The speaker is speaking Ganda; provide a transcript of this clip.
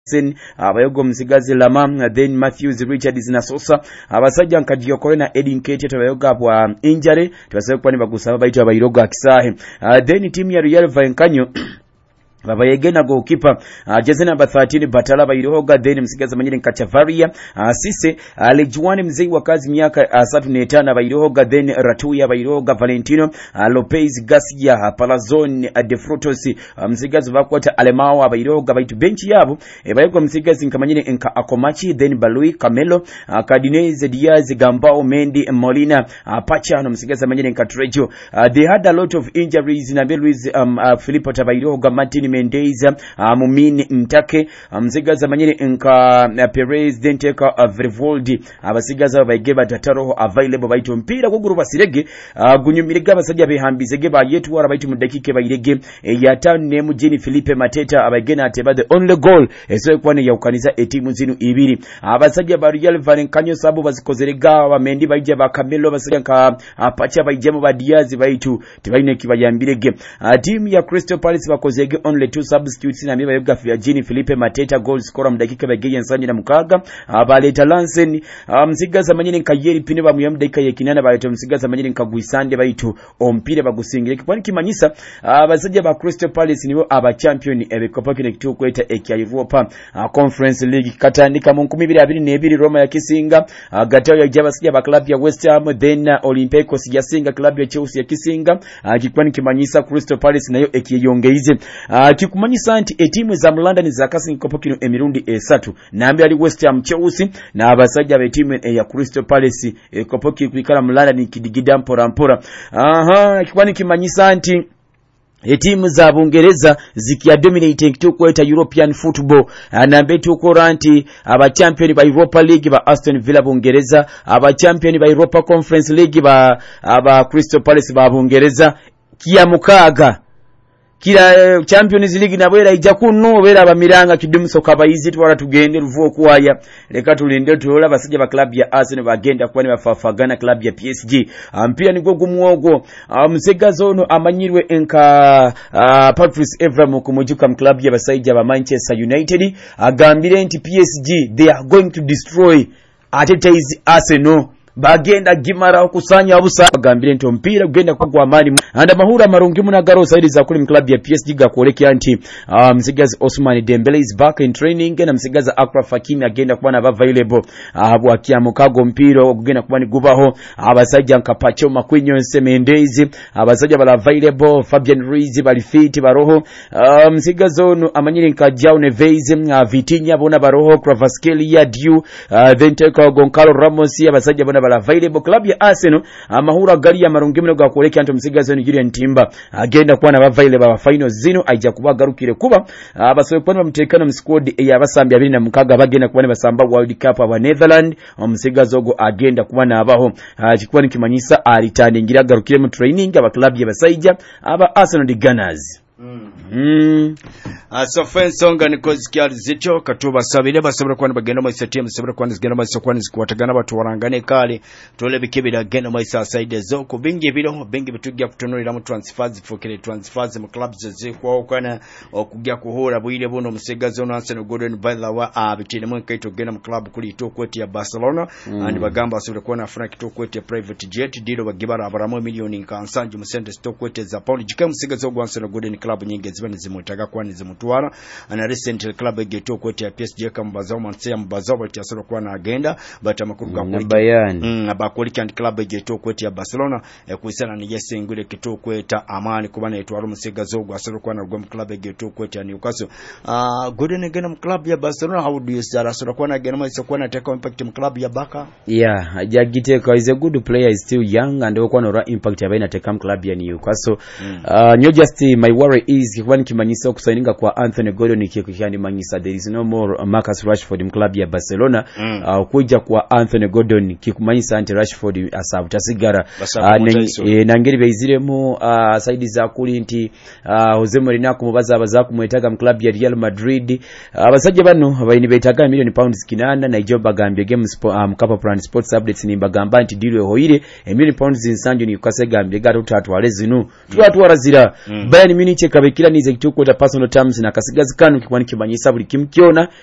abayogo Musigazi Lama, then Matthews Richards Nasosa, abasajja Nkadiyo Korena Edin Kete tabayoga bwa injury tubasaba kwani bagusaba baito abayiroga kisahe. Then team ya Real Vankanyo baba yegena goalkeeper jezi number 13 Batala bayiroga, then Musigazi Manyire Nkachavaria Sise Lejuani mzee wa kazi miaka 35 bayiroga, then Ratuya bayiroga Valentino Lopez Garcia Palazon De Frutos Musigazi bakwata Alemao bayiroga baitu benchi yabo bayego Musigazi Nkamanyire Nka Akomachi, then Balui Camelo Cardinez Diaz Gambao Mendy Molina Pacha no Musigazi Manyire Nkatrejo. They had a lot of injuries na Luis Filippo Tabayiroga, Martin Mendeza Mumini Ntake Musigazi Manyire Nka Perez Denteka Vrevoldi abasigaza bayigeba Tataro available baitu mpira kuguru basirege gunyumirega basajja behambizege bayetu wara baitu mudakike bayirege yatanu ne mujini Filipe Mateta abagena ateba the only goal esoye kwane yaukaniza etimu zinu ibiri abasajja ba Real Vankanyo sabu bazikozerega abamendi bayije ba Camelo basajja nka Pacha bayijemo ba Diaz baitu tibayine kibayambirege. Team ya Crystal Palace bakozege only two substitutes na miba yoga Jini Filipe Mateta goal scorer mudakika bageye nsanje na mukaga abaleta Lansen Musigazi Manyire Nkayeri pine bamuyam dakika yekinana bayito Musigazi Manyire Nkagwisande bayito ompire bagusingire kipani kimanyisa abasajja ba Crystal Palace nibo aba champion ebikopa kine kituko kweta ekya Europa Conference League katandika mu 2022 Roma ya Kisinga gatayo ya jabasajja ba club ya West Ham, then Olympiacos ya Singa club ya Chelsea ya Kisinga kipani kimanyisa Crystal Palace nayo ekiyongeize kikumanyisa anti etimu za London za kasi kopa kino emirundi 3 nambe ali West Ham, Chelsea na abasajja ba timu ya Crystal Palace kopa kikala mu London kidigida mpora kikwani kimanyisa anti etimu za Bungereza zikia dominating tukweta European football nambe tukoranti aba champion ba Europa League ba Aston Villa Bungereza, aba champion ba Europa Conference League ba aba Crystal Palace ba Bungereza kia mukaga kila Champions League na bwera ija kuno bera bamiranga kidumso kabayizi twara tugende ruvuo kuwaya leka tulinde tulola basajja ba club ya Arsenal bagenda kwani bafafagana club ya PSG mpira ni gogo muogo Musigazi ono amanyirwe Nka Patrice Evra mukumujuka club ya basajja ba Manchester United agambire nti PSG they are going to destroy Arteta's Arsenal bagenda gimara okusanya abusa bagambire nto mpira genda kugwa amani anda mahura marungi munagaro saidi za kuli club ya PSG gakoleke anti Musigazi Ousmane Dembele is back in training na Musigazi Achraf Hakimi agenda kuba na available bwakiamukago mpira ogenda kuba ni gubaho abasajja Nka Pacho Makwinyo Nsemendezi abasajja bala available Fabian Ruiz bali fit baroho Musigazi ono amanyire Nka João Neves Vitinha bona baroho Kvaratskhelia Diu then take Goncalo Ramos abasajja bona bala available club ya Arsenal amahura gali ya marungimino gakoleke anto Musigazi Nigeria ntimba agenda kuba na available ba final zino aija kuba garukire kuba abasobe pano bamutekana mu squad ya basambi 26 bagenda kuba ne basamba World Cup aba Netherlands Musigazi ogo agenda kuba na abaho kikuwa nikimanyisa alitanengira garukire mu training aba club ya basajja aba Arsenal the Gunners. So fensonga nikozikya zito katuba sabire basabira kwani bagenda mu team sabira kwani zigenda mu kwani zikwatagana batu warangane kale tole bikibira genda mu side zoko bingi biro bingi bitujja kutonolera mu transfers fokere transfers mu clubs zikwa okana okugya kuhora bwire buno Musigazi ono Arsenal Gordon Balawa abitine mu kaito genda mu club kuli tokweti ya Barcelona and bagamba sabira kwani afuna kitokweti ya private jet dilo bagibara abaramu milioni nkansanje mu center tokweti za pound jika Musigazi ogwa Arsenal Gordon club nyingi zibane zimutaga kwani zimutwara ana recent club egeto kweti ya PSG kambaza omanse ambaza bati asoro kwa na agenda but amakuru gakoliki abakoliki and club egeto kweti ya Barcelona kuisana ni yesengule kito kweta amani kubana etwaro Musigazi ogwa asoro kwa na gom club egeto kweti ya Newcastle Gordon again mu club ya Barcelona how do you start asoro kwa na again maisa kwa na take impact mu club ya Barca Jagiteko is a good player, is still young and okwa no impact yabaina take club ya Newcastle new just my worry is kwani kimanyisa okusaininga kwa Anthony Gordon kikyani manyisa there is no more Marcus Rashford mu club ya Barcelona kuja kwa Anthony Gordon kikumanyisa anti Rashford asabutasigara nangeri beiziremo side za kuli nti Jose Mourinho kumubaza abaza kumwetaga mu club ya Real Madrid abasajja bano abayini betaga million pounds kinana na ijo bagambye game Mkapa Plan Sports updates ni bagamba nti deal hoire million pounds insanjo ni kwasegambye gato tatwale zinu twatwarazira Bayern Munich kabekira nize kituko ta personal terms na Kasigazi kanu kikwani kimanyisa buli kimkiona